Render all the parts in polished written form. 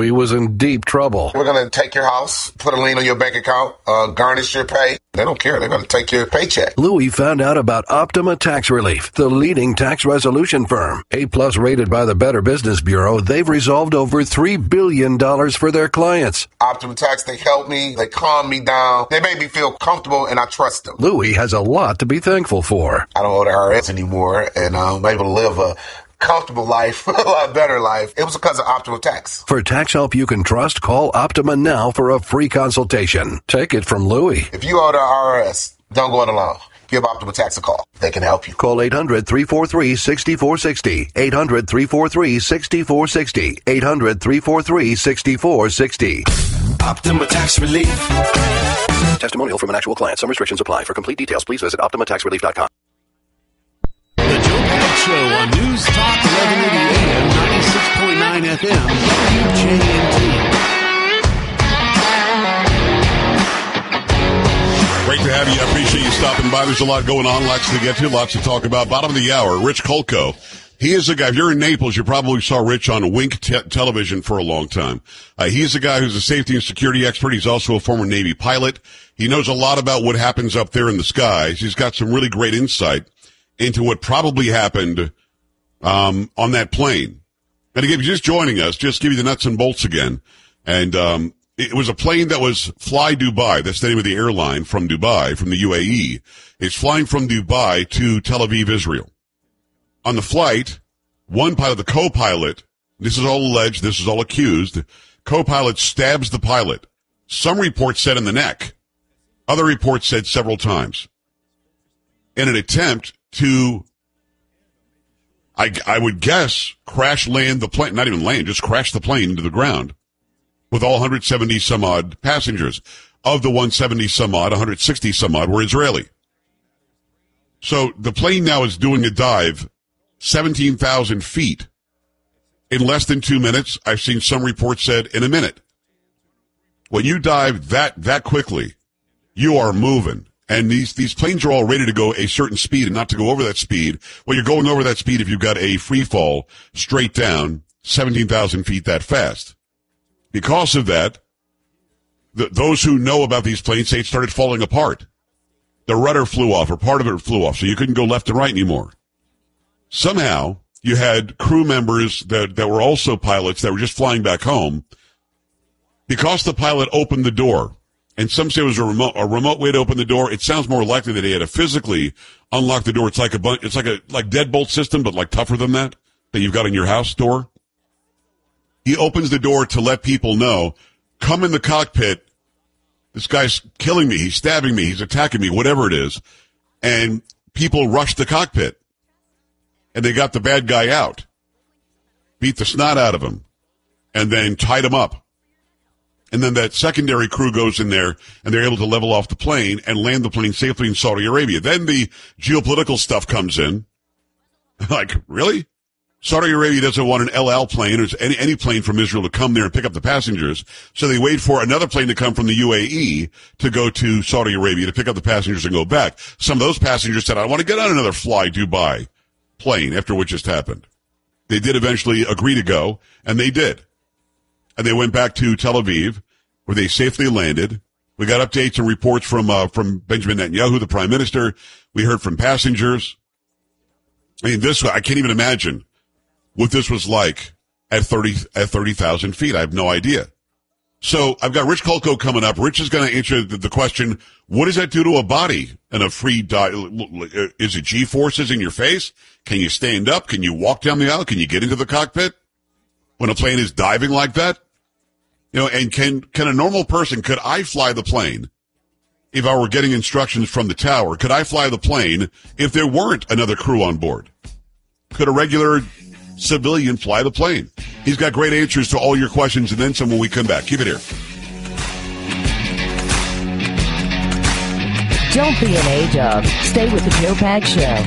Louis was in deep trouble. We're going to take your house, put a lien on your bank account, garnish your pay. They don't care. They're going to take your paycheck. Louis found out about Optima Tax Relief, the leading tax resolution firm. A-plus rated by the Better Business Bureau, they've resolved over $3 billion for their clients. Optima Tax, they help me. They calm me down. They make me feel comfortable, and I trust them. Louis has a lot to be thankful for. I don't owe the IRS anymore, and I'm able to live a comfortable life, a lot better life. It was because of Optima Tax. For tax help you can trust, call Optima now for a free consultation. Take it from Louis. If you owe the IRS, don't go it alone. Give Optima Tax a call. They can help you. Call 800-343-6460. 800-343-6460. 800-343-6460. Optima Tax Relief. Testimonial from an actual client. Some restrictions apply. For complete details, please visit OptimaTaxRelief.com. The Joe Pags Show on News Talk 1180 AM, 96.9 FM, WJNT. Great to have you. I appreciate you stopping by. There's a lot going on, lots to get to, lots to talk about. Bottom of the hour, Rich Kolko. He is a guy, if you're in Naples, you probably saw Rich on Wink television for a long time. He's a guy who's a safety and security expert. He's also a former Navy pilot. He knows a lot about what happens up there in the skies. He's got some really great insight into what probably happened on that plane. And again, if you're just joining us, just give you the nuts and bolts again. And it was a plane that was Fly Dubai. That's the name of the airline from Dubai, from the UAE. It's flying from Dubai to Tel Aviv, Israel. On the flight, one pilot, the co-pilot, this is all alleged, this is all accused, co-pilot stabs the pilot. Some reports said in the neck. Other reports said several times. In an attempt to, I would guess, crash land the plane, not even land, just crash the plane into the ground with all 170 some odd passengers. Of the 170 some odd, 160 some odd were Israeli. So the plane now is doing a dive 17,000 feet in less than 2 minutes. I've seen some reports said in a minute. When you dive that quickly, you are moving. And these planes are all ready to go a certain speed and not to go over that speed. Well, you're going over that speed if you've got a free fall straight down 17,000 feet that fast. Because of that, those who know about these planes say it started falling apart. The rudder flew off, or part of it flew off, so you couldn't go left and right anymore. Somehow, you had crew members that were also pilots that were just flying back home. Because the pilot opened the door, and some say it was a remote way to open the door, it sounds more likely that he had to physically unlock the door. It's like a deadbolt system, but like tougher than that you've got in your house door. He opens the door to let people know, come in the cockpit. This guy's killing me. He's stabbing me. He's attacking me, whatever it is. And people rushed the cockpit. And they got the bad guy out, beat the snot out of him, and then tied him up. And then that secondary crew goes in there, and they're able to level off the plane and land the plane safely in Saudi Arabia. Then the geopolitical stuff comes in. Like, really? Saudi Arabia doesn't want an El Al plane or any plane from Israel to come there and pick up the passengers. So they wait for another plane to come from the UAE to go to Saudi Arabia to pick up the passengers and go back. Some of those passengers said, I want to get on another Fly Dubai plane after what just happened. They did eventually agree to go, and they did. And they went back to Tel Aviv, where they safely landed. We got updates and reports from Benjamin Netanyahu, the prime minister. We heard from passengers. I mean, I can't even imagine what this was like at 30,000 feet. I have no idea. So I've got Rich Kolko coming up. Rich is going to answer the question, what does that do to a body in a free dive? Is it G-forces in your face? Can you stand up? Can you walk down the aisle? Can you get into the cockpit when a plane is diving like that? You know, and can a normal person, could I fly the plane if I were getting instructions from the tower? Could I fly the plane if there weren't another crew on board? Could a regular civilian fly the plane? He's got great answers to all your questions and then some when we come back. Keep it here. Don't be an A-dub. Stay with the Joe Pags Show.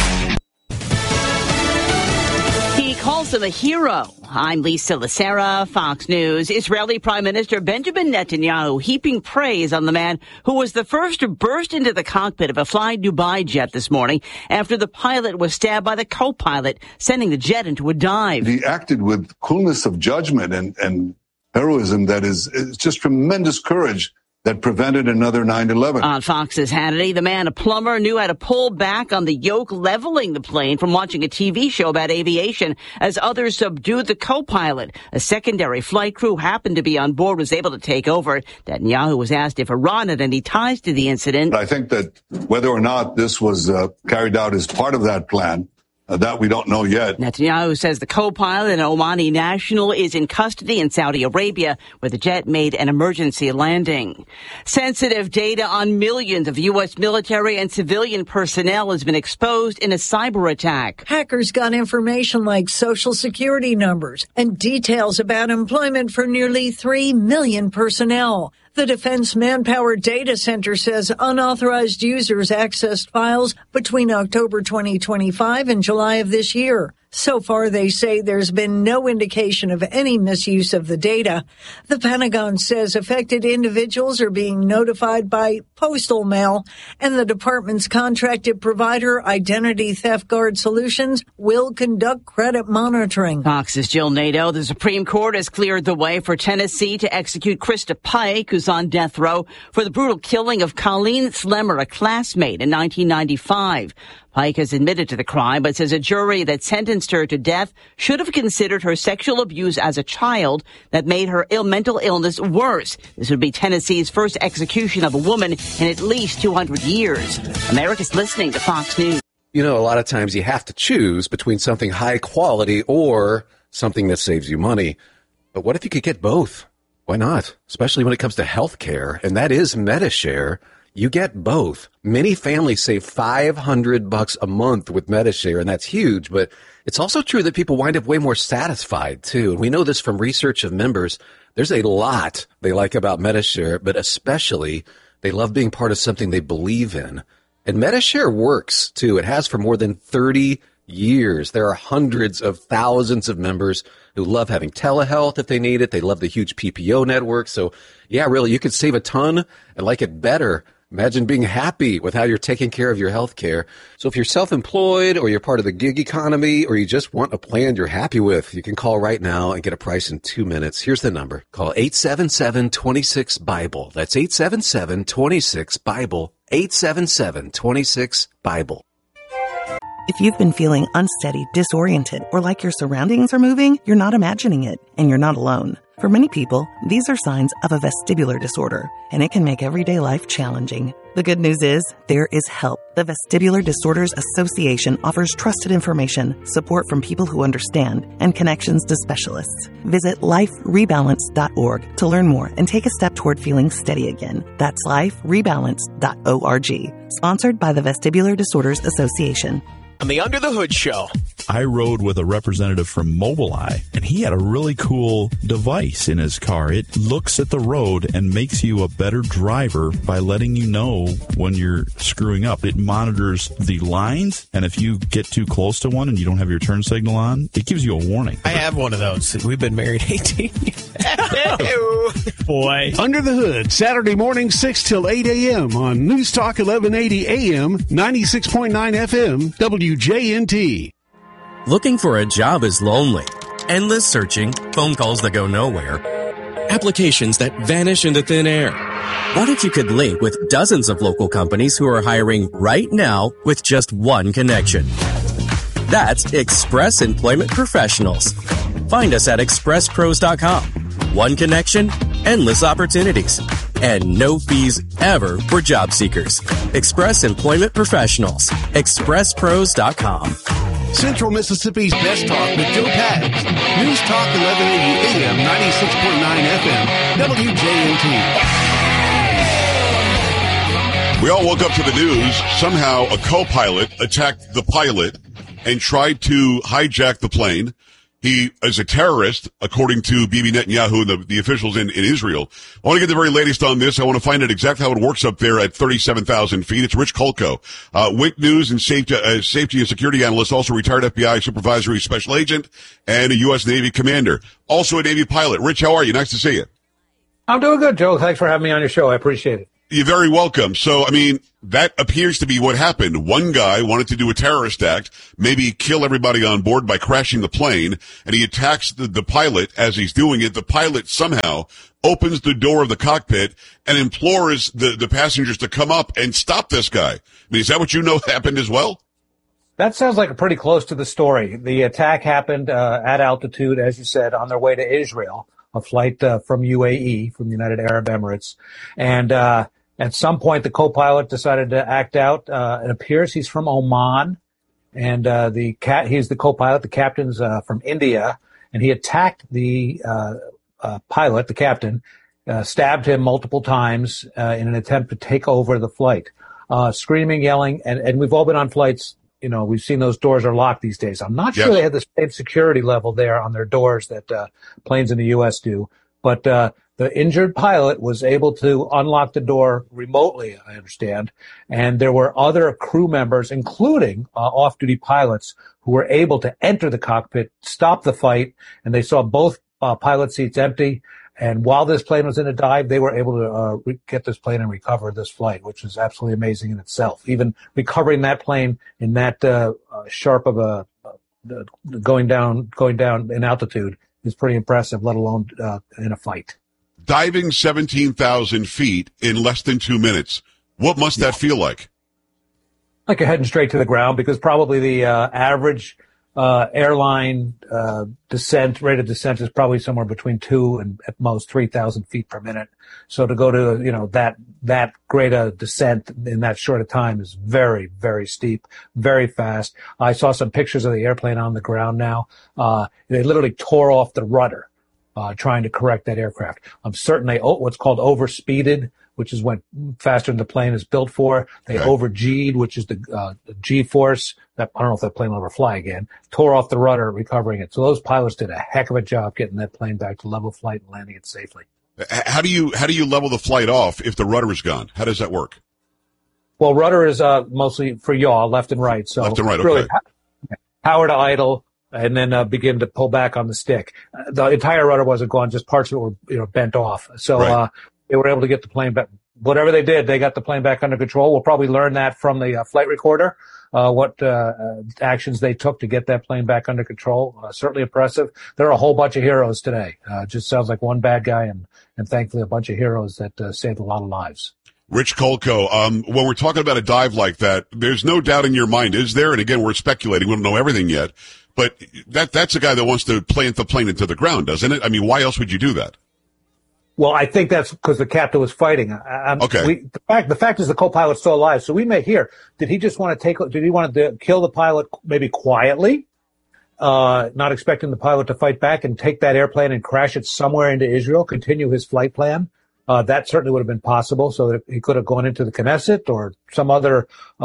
He calls him a hero. I'm Lisa Lacera, Fox News. Israeli Prime Minister Benjamin Netanyahu heaping praise on the man who was the first to burst into the cockpit of a Fly Dubai jet this morning after the pilot was stabbed by the co-pilot, sending the jet into a dive. He acted with coolness of judgment and heroism that is just tremendous courage that prevented another 9/11. On Fox's Hannity, the man, a plumber, knew how to pull back on the yoke leveling the plane from watching a TV show about aviation as others subdued the co-pilot. A secondary flight crew happened to be on board, was able to take over. Netanyahu was asked if Iran had any ties to the incident. I think that whether or not this was carried out as part of that plan, that we don't know yet. Netanyahu says the co-pilot, an Omani national, is in custody in Saudi Arabia, where the jet made an emergency landing. Sensitive data on millions of U.S. military and civilian personnel has been exposed in a cyber attack. Hackers got information like social security numbers and details about employment for nearly 3 million personnel. The Defense Manpower Data Center says unauthorized users accessed files between October 2025 and July of this year. So far, they say there's been no indication of any misuse of the data. The Pentagon says affected individuals are being notified by postal mail, and the department's contracted provider, Identity Theft Guard Solutions, will conduct credit monitoring. Fox's Jill Nato. The Supreme Court has cleared the way for Tennessee to execute Krista Pike, who's on death row for the brutal killing of Colleen Slemmer, a classmate, in 1995. Pike has admitted to the crime, but says a jury that sentenced her to death should have considered her sexual abuse as a child that made her mental illness worse. This would be Tennessee's first execution of a woman in at least 200 years. America's listening to Fox News. You know, a lot of times you have to choose between something high quality or something that saves you money. But what if you could get both? Why not? Especially when it comes to health care, and that is MediShare. You get both. Many families save $500 a month with MediShare, and that's huge, but it's also true that people wind up way more satisfied, too. And we know this from research of members. There's a lot they like about MediShare, but especially they love being part of something they believe in. And MediShare works, too. It has for more than 30 years. There are hundreds of thousands of members who love having telehealth if they need it. They love the huge PPO network. So, yeah, really, you could save a ton and like it better. Imagine being happy with how you're taking care of your health care. So if you're self-employed or you're part of the gig economy or you just want a plan you're happy with, you can call right now and get a price in 2 minutes. Here's the number. Call 877-26-BIBLE. That's 877-26-BIBLE. 877-26-BIBLE. If you've been feeling unsteady, disoriented, or like your surroundings are moving, you're not imagining it, and you're not alone. For many people, these are signs of a vestibular disorder, and it can make everyday life challenging. The good news is, there is help. The Vestibular Disorders Association offers trusted information, support from people who understand, and connections to specialists. Visit liferebalance.org to learn more and take a step toward feeling steady again. That's liferebalance.org. Sponsored by the Vestibular Disorders Association. On the Under the Hood Show. I rode with a representative from Mobileye, and he had a really cool device in his car. It looks at the road and makes you a better driver by letting you know when you're screwing up. It monitors the lines, and if you get too close to one and you don't have your turn signal on, it gives you a warning. I have one of those. We've been married 18 years. Boy. Under the Hood, Saturday morning, 6 till 8 a.m. on News Talk 1180 AM, 96.9 FM, WJNT. Looking for a job is lonely. Endless searching, phone calls that go nowhere, applications that vanish into thin air. What if you could link with dozens of local companies who are hiring right now with just one connection? That's Express Employment Professionals. Find us at expresspros.com. One connection, endless opportunities, and no fees ever for job seekers. Express Employment Professionals. expresspros.com. Central Mississippi's Best Talk with Joe Pags. News Talk 1180 AM, 96.9 FM, WJNT. We all woke up to the news. Somehow a co-pilot attacked the pilot and tried to hijack the plane. He is a terrorist, according to Bibi Netanyahu and the officials in Israel. I want to get the very latest on this. I want to find out exactly how it works up there at 37,000 feet. It's Rich Kolko, WIC News and safety and security analyst, also retired FBI supervisory special agent, and a U.S. Navy commander. Also a Navy pilot. Rich, how are you? Nice to see you. I'm doing good, Joe. Thanks for having me on your show. I appreciate it. You're very welcome. So, I mean, that appears to be what happened. One guy wanted to do a terrorist act, maybe kill everybody on board by crashing the plane, and he attacks the pilot as he's doing it. The pilot somehow opens the door of the cockpit and implores the passengers to come up and stop this guy. I mean, is that what you know happened as well? That sounds like pretty close to the story. The attack happened at altitude, as you said, on their way to Israel, a flight from UAE, from the United Arab Emirates. And at some point, the co-pilot decided to act out. It appears he's from Oman, and he's the co-pilot. The captain's from India, and he attacked the pilot, the captain, stabbed him multiple times in an attempt to take over the flight, screaming, yelling, and we've all been on flights. You know, we've seen those doors are locked these days. I'm not sure they have the same security level there on their doors that planes in the U.S. do, but the injured pilot was able to unlock the door remotely, I understand, and there were other crew members, including off-duty pilots, who were able to enter the cockpit, stop the fight, and they saw both pilot seats empty. And while this plane was in a dive, they were able to get this plane and recover this flight, which is absolutely amazing in itself. Even recovering that plane in that sharp of a going down in altitude is pretty impressive, let alone in a fight. Diving 17,000 feet in less than 2 minutes. What must that feel like? Like you're heading straight to the ground, because probably the average airline rate of descent is probably somewhere between 2 and at most 3,000 feet per minute. So to go to, that great a descent in that short a time is very, very steep, very fast. I saw some pictures of the airplane on the ground now. They literally tore off the rudder, trying to correct that aircraft. I'm certain they what's called overspeeded, which is when faster than the plane is built for. They over-G'd, which is the G-force. I don't know if that plane will ever fly again. Tore off the rudder, recovering it. So those pilots did a heck of a job getting that plane back to level flight and landing it safely. How do you level the flight off if the rudder is gone? How does that work? Well, rudder is mostly for yaw, left and right. So left and right, okay. Really, power to idle, and then begin to pull back on the stick. The entire rudder wasn't gone; just parts of it were bent off. So they were able to get the plane back. Whatever they did, they got the plane back under control. We'll probably learn that from the flight recorder, what actions they took to get that plane back under control. Certainly impressive. There are a whole bunch of heroes today. Just sounds like one bad guy and thankfully a bunch of heroes that saved a lot of lives. Rich Kolko, when we're talking about a dive like that, there's no doubt in your mind, is there? And again, we're speculating. We don't know everything yet. But that's a guy that wants to plant the plane into the ground, doesn't it? I mean, why else would you do that? Well, I think that's because the captain was fighting. Okay. The fact is the co-pilot's still alive. So we may hear, did he want to kill the pilot maybe quietly, not expecting the pilot to fight back and take that airplane and crash it somewhere into Israel, continue his flight plan? That certainly would have been possible, so that he could have gone into the Knesset or some other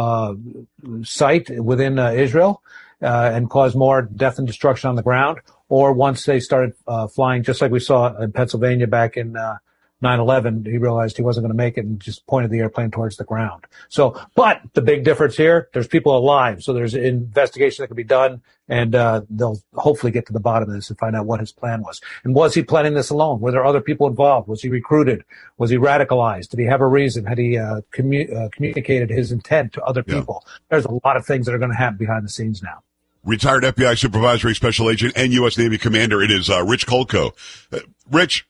site within Israel and caused more death and destruction on the ground. Or once they started flying, just like we saw in Pennsylvania back in 9/11, he realized he wasn't going to make it and just pointed the airplane towards the ground. So, but the big difference here, there's people alive, so there's an investigation that can be done, and they'll hopefully get to the bottom of this and find out what his plan was. And was he planning this alone? Were there other people involved? Was he recruited? Was he radicalized? Did he have a reason? Had he communicated his intent to other people? Yeah. There's a lot of things that are going to happen behind the snes now. Retired FBI Supervisory Special Agent and U.S. Navy Commander, it is Rich Kolko. Rich,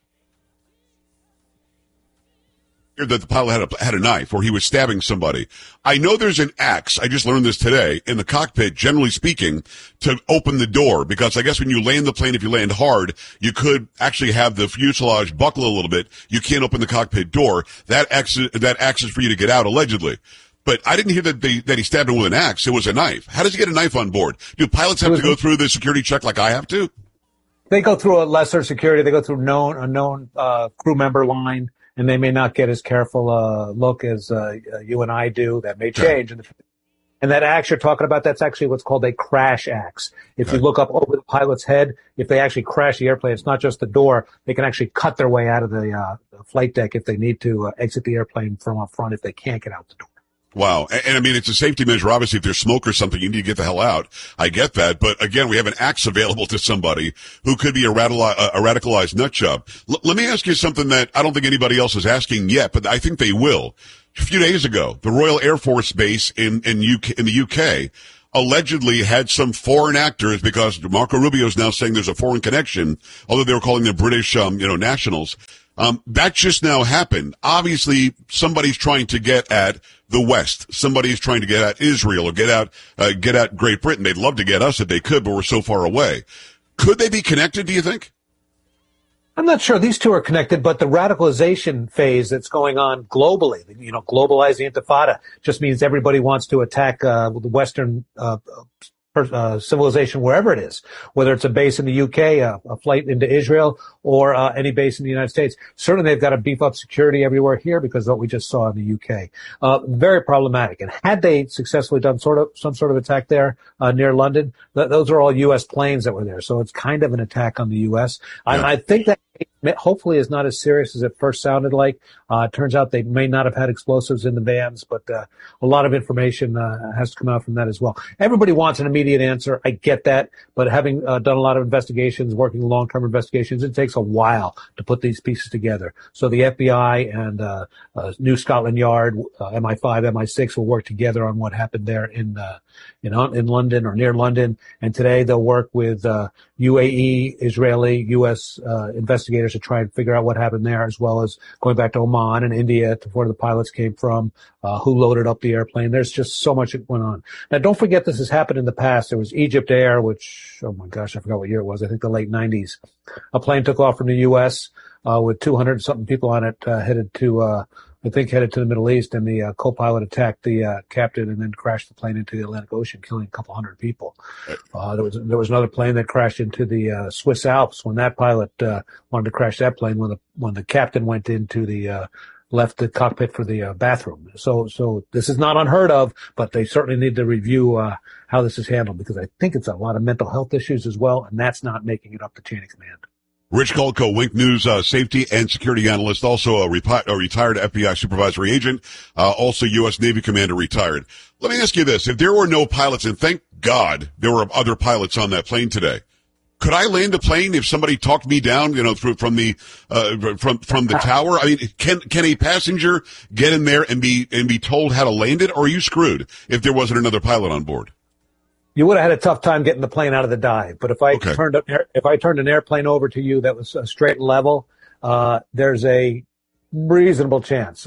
that the pilot had a knife or he was stabbing somebody. I know there's an axe, I just learned this today, in the cockpit, generally speaking, to open the door, because I guess when you land the plane, if you land hard, you could actually have the fuselage buckle a little bit. You can't open the cockpit door. That axe is for you to get out, allegedly. But I didn't hear that he stabbed him with an axe. It was a knife. How does he get a knife on board? Do pilots have to go through the security check like I have to? They go through a lesser security. They go through a known crew member line, and they may not get as careful a look as you and I do. That may change. Okay. And that axe you're talking about, that's actually what's called a crash axe. If you look up over the pilot's head, if they actually crash the airplane, it's not just the door. They can actually cut their way out of the flight deck if they need to exit the airplane from up front if they can't get out the door. Wow. And I mean, it's a safety measure. Obviously, if there's smoke or something, you need to get the hell out. I get that. But again, we have an axe available to somebody who could be a radicalized nut job. Let me ask you something that I don't think anybody else is asking yet, but I think they will. A few days ago, the Royal Air Force Base in the UK allegedly had some foreign actors, because Marco Rubio is now saying there's a foreign connection, although they were calling them British, nationals. That just now happened. Obviously, somebody's trying to get at the West. Somebody's trying to get at Israel or get at Great Britain. They'd love to get us if they could, but we're so far away. Could they be connected, do you think? I'm not sure these two are connected, but the radicalization phase that's going on globally, globalizing Intifada, just means everybody wants to attack the Western civilization wherever it is, whether it's a base in the UK, a flight into Israel, or any base in the United States. Certainly they've got to beef up security everywhere here because of what we just saw in the UK. Very problematic. And had they successfully done some sort of attack there near London, those are all U.S. planes that were there. So it's kind of an attack on the U.S. Yeah. I think that hopefully is not as serious as it first sounded like. It turns out they may not have had explosives in the vans, but a lot of information has to come out from that as well. Everybody wants an immediate answer. I get that, but having done a lot of investigations, working long-term investigations, it takes a while to put these pieces together. So the FBI and New Scotland Yard, MI5, MI6 will work together on what happened there in London or near London, and today they'll work with UAE, Israeli, U.S. Investigators to try and figure out what happened there, as well as going back to Oman and India to where the pilots came from, who loaded up the airplane. There's just so much that went on. Now, don't forget this has happened in the past. There was Egypt Air, which, oh my gosh, I forgot what year it was. I think the late 90s. A plane took off from the U.S. With 200-something people on it, headed to the Middle East, and the co-pilot attacked the captain and then crashed the plane into the Atlantic Ocean, killing a couple hundred people. There was another plane that crashed into the Swiss Alps when that pilot wanted to crash that plane when the captain went into the left the cockpit for the bathroom. So this is not unheard of, but they certainly need to review how this is handled, because I think it's a lot of mental health issues as well, and that's not making it up the chain of command. Rich Kolko, Wink News safety and security analyst, also a retired FBI supervisory agent, also U.S. Navy commander, retired. Let me ask you this. If there were no pilots, and thank God there were other pilots on that plane today, could I land a plane if somebody talked me down, from the tower? I mean, can a passenger get in there and be told how to land it, or are you screwed if there wasn't another pilot on board? You would have had a tough time getting the plane out of the dive. But if I turned an airplane over to you that was straight and level, there's a reasonable chance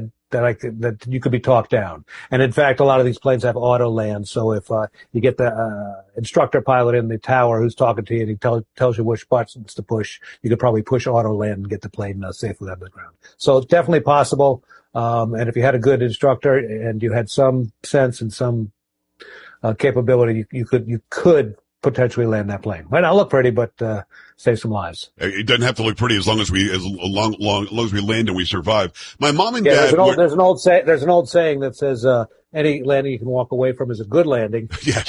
that you could be talked down. And in fact, a lot of these planes have auto land. So if you get the instructor pilot in the tower who's talking to you and he tells you which buttons to push, you could probably push auto land and get the plane safely out of the ground. So it's definitely possible. And if you had a good instructor and you had some sense and some capability, you could potentially land that plane. Might not look pretty, but save some lives. It doesn't have to look pretty as long as we land and we survive. My mom and dad. There's an old saying that says any landing you can walk away from is a good landing. Yes.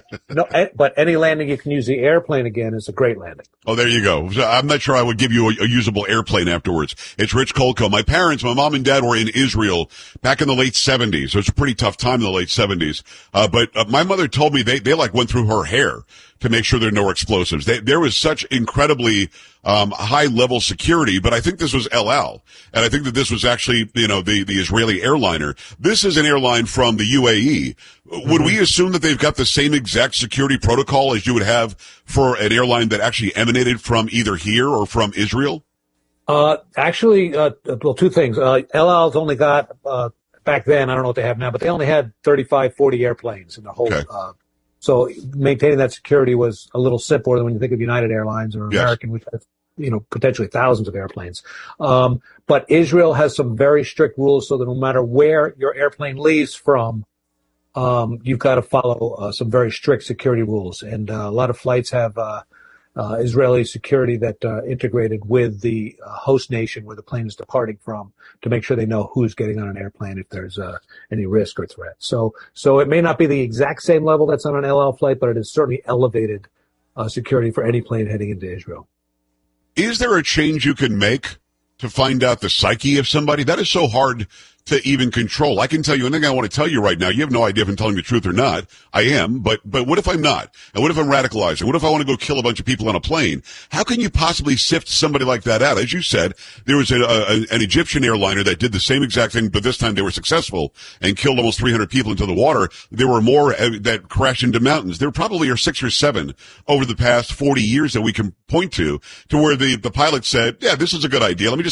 But any landing you can use the airplane again is a great landing. Oh, there you go. I'm not sure I would give you a usable airplane afterwards. It's Rich Kolko. My mom and dad were in Israel back in the late 70s. So it's a pretty tough time in the late 70s. But my mother told me they went through her hair to make sure there are no explosives. There was such incredibly high level security, but I think this was El Al, and I think that this was actually the Israeli airliner. This is an airline from the UAE. Would we assume that they've got the same exact security protocol as you would have for an airline that actually emanated from either here or from Israel? Actually, two things. El Al's only got back then, I don't know what they have now, but they only had 35, 40 airplanes in the whole. Okay. So maintaining that security was a little simpler than when you think of United Airlines or American, which has, potentially thousands of airplanes. But Israel has some very strict rules so that no matter where your airplane leaves from, you've got to follow some very strict security rules. And a lot of flights have Israeli security that integrated with the host nation where the plane is departing from to make sure they know who's getting on an airplane if there's any risk or threat. So it may not be the exact same level that's on an El Al flight, but it is certainly elevated security for any plane heading into Israel. Is there a change you can make to find out the psyche of somebody? That is so hard to even control. I can tell you anything I want to tell you right now. You have no idea if I'm telling the truth or not. I am, but what if I'm not? And what if I'm radicalizing? What if I want to go kill a bunch of people on a plane? How can you possibly sift somebody like that out? As you said, there was an Egyptian airliner that did the same exact thing, but this time they were successful and killed almost 300 people into the water. There were more that crashed into mountains. There probably are 6 or 7 over the past 40 years that we can point to where the pilot said, yeah, this is a good idea. Let me just